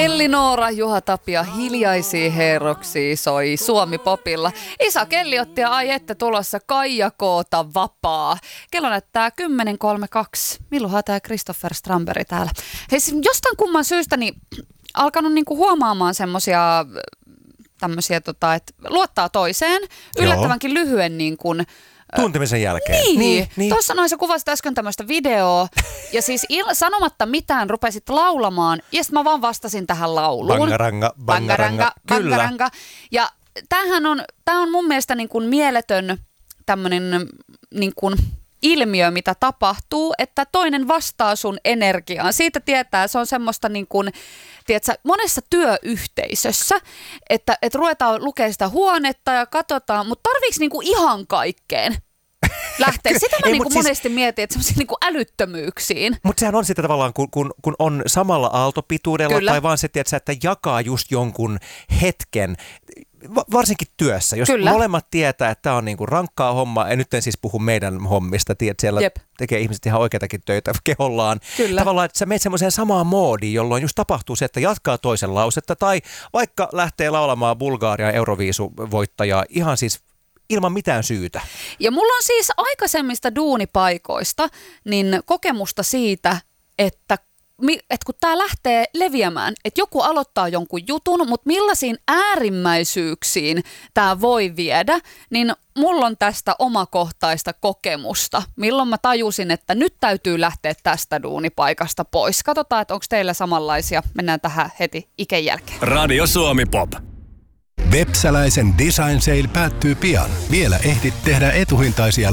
Elli-Noora, Juha Tapia, Hiljaisia herroksia soi Suomi-popilla. Isa Kelli otti ja ai että tulossa Kaija Koota vapaa. Kello näyttää 10.32. Milloinhan tämä Christopher Strandberg täällä? Hei, jostain kumman syystä niin alkanut niinku huomaamaan semmosia tämmöisiä, että luottaa toiseen yllättävänkin lyhyen niin kuin tuntemisen jälkeen. Niin. Tuossa noin sä kuvasit äsken tämmöistä videoa ja siis sanomatta mitään rupesit laulamaan ja sitten mä vaan vastasin tähän lauluun. Bangaranga. Ja tää on mun mielestä niin kuin mieletön tämmönen niin kuin ilmiö, mitä tapahtuu, että toinen vastaa sun energiaan. Siitä tietää, se on semmoista niin kuin, tiedätkö, monessa työyhteisössä, että ruvetaan lukemaan sitä huonetta ja katsotaan, mutta tarviiko niin kuin ihan kaikkeen lähteä? Sitä mä niin kuin monesti mietin, että semmoisiin niin kuin älyttömyyksiin. Mutta sehän on sitä tavallaan, kun on samalla aaltopituudella. Kyllä. Tai vaan se, tiedätkö, että jakaa just jonkun hetken, varsinkin työssä, jos molemmat tietää, että tämä on niinku rankkaa hommaa, ja nyt en siis puhu meidän hommista, tiedät, siellä tekee ihmiset ihan oikeitakin töitä kehollaan. Kyllä. Tavallaan, että sä menet semmoiseen samaan moodiin, jolloin just tapahtuu se, että jatkaa toisen lausetta, tai vaikka lähtee laulamaan Bulgarian Euroviisu-voittajaa ihan siis ilman mitään syytä. Ja mulla on siis aikaisemmista duunipaikoista niin kokemusta siitä, että kun tämä lähtee leviämään, että joku aloittaa jonkun jutun, mutta millaisiin äärimmäisyyksiin tämä voi viedä, niin mulla on tästä omakohtaista kokemusta. Milloin mä tajusin, että nyt täytyy lähteä tästä duunipaikasta pois. Katsotaan, että onko teillä samanlaisia. Mennään tähän heti Iken jälkeen. Radio Suomi Pop. Vepsäläisen Design Sale päättyy pian. Vielä ehdit tehdä etuhintaisia